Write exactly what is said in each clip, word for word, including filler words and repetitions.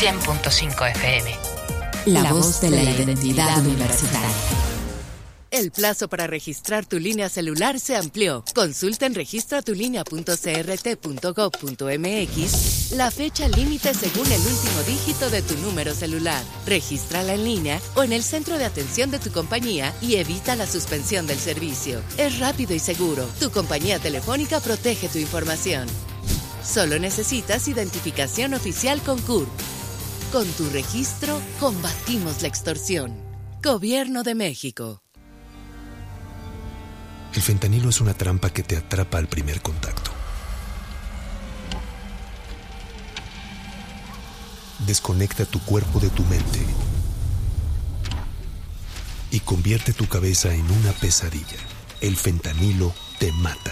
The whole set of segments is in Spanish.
cien punto cinco F M. La, la voz de la, la identidad universitaria. El plazo para registrar tu línea celular se amplió. Consulta en registra tu línea punto c r t punto gob punto m x la fecha límite según el último dígito de tu número celular. Regístrala en línea o en el centro de atención de tu compañía y evita la suspensión del servicio. Es rápido y seguro. Tu compañía telefónica protege tu información. Solo necesitas identificación oficial con C U R P. Con tu registro, combatimos la extorsión. Gobierno de México. El fentanilo es una trampa que te atrapa al primer contacto. Desconecta tu cuerpo de tu mente y convierte tu cabeza en una pesadilla. El fentanilo te mata.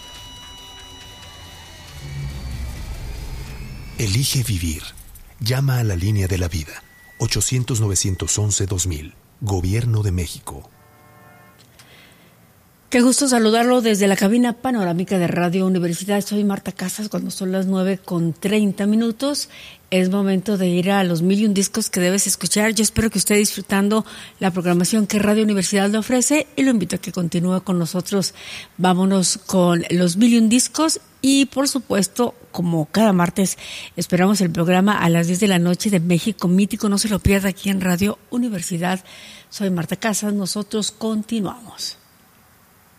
Elige vivir. Llama a la línea de la vida. ochocientos, novecientos once, dos mil. Gobierno de México. Qué gusto saludarlo desde la cabina panorámica de Radio Universidad. Soy Marta Casas. Cuando son las nueve con treinta minutos, es momento de ir a los mil y un discos que debes escuchar. Yo espero que esté disfrutando la programación que Radio Universidad le ofrece y lo invito a que continúe con nosotros. Vámonos con los mil y un discos y, por supuesto, como cada martes, esperamos el programa a las diez de la noche de México Mítico. No se lo pierda aquí en Radio Universidad. Soy Marta Casas. Nosotros continuamos.